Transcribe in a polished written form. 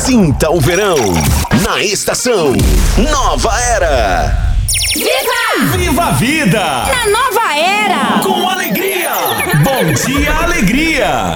Sinta o verão na estação Nova Era. Viva! Viva a vida! Na nova era! Com alegria! Bom dia, alegria!